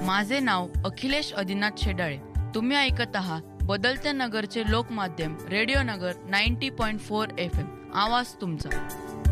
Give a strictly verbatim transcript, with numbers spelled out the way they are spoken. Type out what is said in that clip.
माझे नाव अखिलेश आदिनाथ शेडाळे. तुम्ही ऐकत आहात बदलत्या नगरचे लोकमाध्यम रेडिओ नगर नव्वद पॉईंट चार एफ एम. आवाज तुमचा.